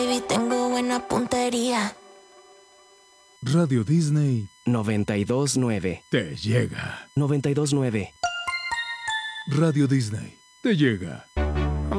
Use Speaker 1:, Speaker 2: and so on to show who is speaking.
Speaker 1: Baby, tengo buena puntería.
Speaker 2: Radio Disney
Speaker 3: 92.9.
Speaker 2: te llega.
Speaker 3: 92.9.
Speaker 2: Radio Disney te llega.